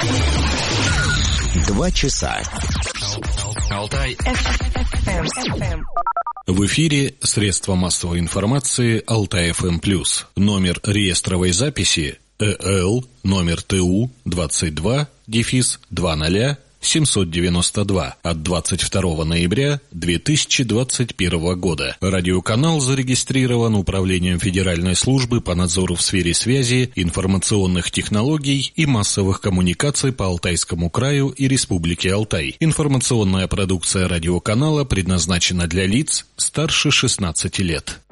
2 часа. Алтай FM. В эфире средства массовой информации Алтай FM+. Номер реестровой записи ЭЛ номер ТУ 22-20-792 от 22 ноября 2021 года. Радиоканал зарегистрирован Управлением Федеральной службы по надзору в сфере связи, информационных технологий и массовых коммуникаций по Алтайскому краю и Республике Алтай. Информационная продукция радиоканала предназначена для лиц старше 16 лет.